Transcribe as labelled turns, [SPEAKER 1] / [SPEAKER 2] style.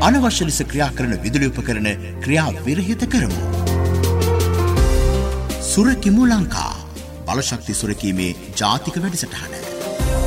[SPEAKER 1] අනවශ්‍ය ලෙස ක්‍රියා කරන විදුලි උපකරණ ක්‍රියා විරහිත කරමු. සුරකිමු ලංකා බලශක්ති සුරකීමේ ජාතික වැඩසටහන.